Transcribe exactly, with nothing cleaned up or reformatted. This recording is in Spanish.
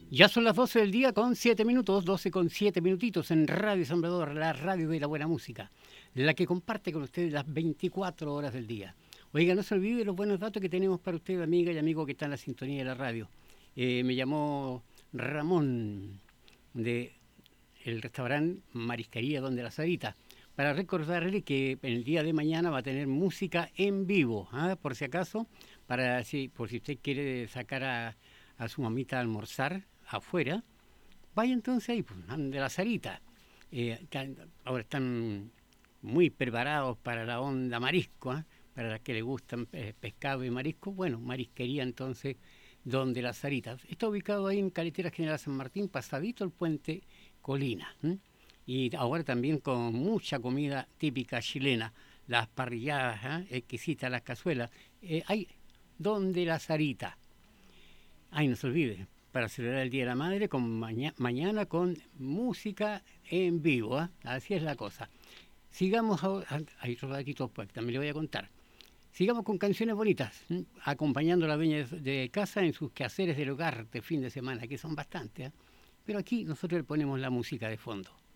Ya son las doce del día con siete minutos, doce con siete minutitos en Radio Sembrador, la radio de la buena música, la que comparte con ustedes las veinticuatro horas del día. Oiga, no se olvide los buenos datos que tenemos para usted, amiga y amigo que está en la sintonía de la radio. Eh, me llamó Ramón de el restaurante Marisquería Donde la Sarita para recordarle que el día de mañana va a tener música en vivo, ¿ah? Por si acaso, para si, por si usted quiere sacar a, a su mamita a almorzar afuera, vaya entonces ahí, pues, de la Sarita. Eh, ahora están muy preparados para la onda marisco, ¿eh? Para las que les gustan eh, pescado y marisco. Bueno, marisquería entonces, donde la Sarita. Está ubicado ahí en Carretera General San Martín, pasadito el puente Colina. ¿eh? Y ahora también con mucha comida típica chilena, las parrilladas, ¿eh? exquisitas, las cazuelas. Eh, hay donde la Sarita. Ay, no se olvide, para celebrar el Día de la Madre, con maña mañana con música en vivo, ¿eh? Así es la cosa. Sigamos ahora, hay otros datitos pues, también le voy a contar. Sigamos con canciones bonitas, ¿eh? acompañando a la dueña de casa en sus quehaceres del hogar de fin de semana, que son bastantes, ¿eh? Pero aquí nosotros le ponemos la música de fondo.